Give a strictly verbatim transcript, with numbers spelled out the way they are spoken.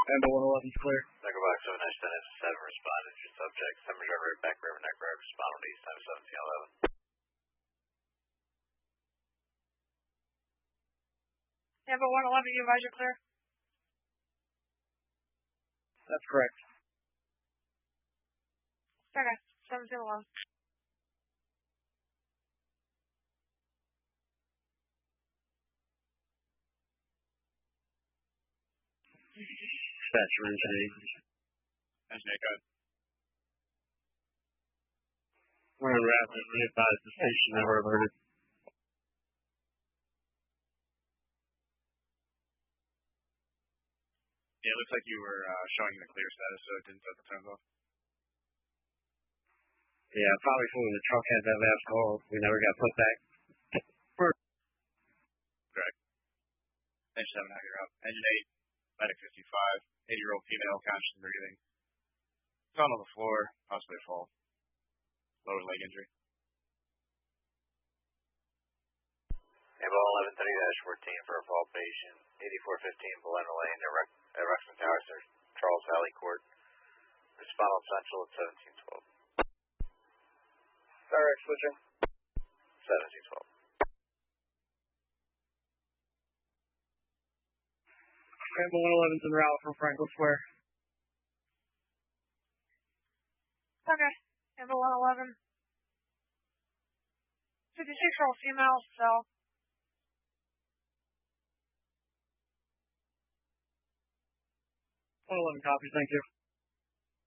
Amber one eleven's clear. Echo Box seven nine ten F seven responded to subject. Summer driver back river neck road respond on east time seventeen eleven. Amber one eleven, you advise you're clear? That's correct. Okay, seventeen eleven. Dispatcher engine eight. Engine eight, go ahead. We're in rapid readvise the station that we're alerted. Yeah, it looks like you were uh, showing the clear status, so it didn't set the times off. Yeah, probably from when the truck had that last call. We never got put back. Correct. Engine seven, now you're up. Engine eight, medic fifty-five, eighty-year-old female, conscious and breathing. Found on the floor, possibly a fall. Lower leg injury. Amber eleven thirty dash fourteen for a fall patient. eighty-four fifteen Bolena Lane at Ruxman Tower, Charles Valley Court. Respond on Central at seventeen twelve. Direct switching. seventeen twelve. Amber one eleven's en route from Franklin Square. Okay, Amber one eleven. fifty-six year old female, cell. one eleven copy, thank you.